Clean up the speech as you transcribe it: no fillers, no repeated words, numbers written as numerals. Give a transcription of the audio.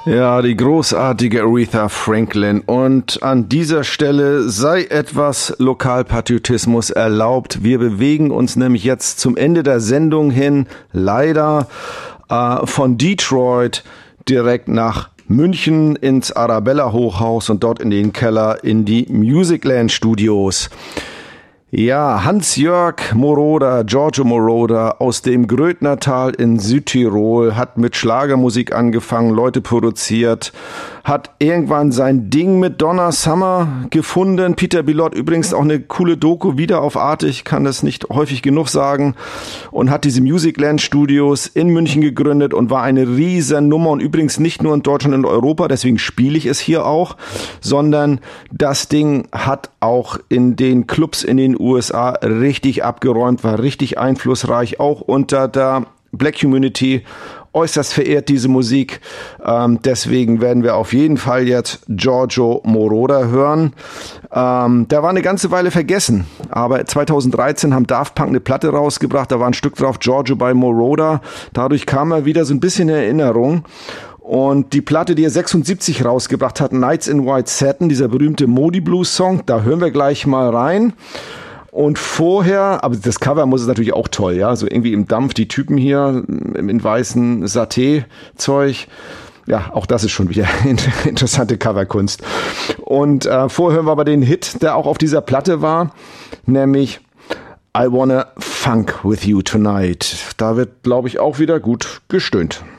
Ja, die großartige Aretha Franklin. Und an dieser Stelle sei etwas Lokalpatriotismus erlaubt. Wir bewegen uns nämlich jetzt zum Ende der Sendung hin, leider von Detroit direkt nach München ins Arabella Hochhaus und dort in den Keller in die Musicland Studios. Ja, Hans-Jörg Moroder, Giorgio Moroder aus dem Grödnertal in Südtirol, hat mit Schlagermusik angefangen, Leute produziert, hat irgendwann sein Ding mit Donna Summer gefunden. Peter Bilott, übrigens auch eine coole Doku, wieder auf Arte, ich kann das nicht häufig genug sagen, und hat diese Musicland Studios in München gegründet und war eine riesen Nummer und übrigens nicht nur in Deutschland und Europa, deswegen spiele ich es hier auch, sondern das Ding hat auch in den Clubs in den USA richtig abgeräumt, war richtig einflussreich, auch unter der Black Community, äußerst verehrt diese Musik. Deswegen werden wir auf jeden Fall jetzt Giorgio Moroder hören. Der war eine ganze Weile vergessen, aber 2013 haben Daft Punk eine Platte rausgebracht, da war ein Stück drauf, Giorgio by Moroder. Dadurch kam er wieder so ein bisschen in Erinnerung. Und die Platte, die er 76 rausgebracht hat, Nights in White Satin, dieser berühmte Modi Blues Song, da hören wir gleich mal rein. Und vorher, aber das Cover muss es natürlich auch toll, ja, so irgendwie im Dampf, die Typen hier in weißen Saté-Zeug. Ja, auch das ist schon wieder interessante Coverkunst. Und vorher hören wir aber den Hit, der auch auf dieser Platte war, nämlich I Wanna Funk With You Tonight. Da wird, glaube ich, auch wieder gut gestöhnt.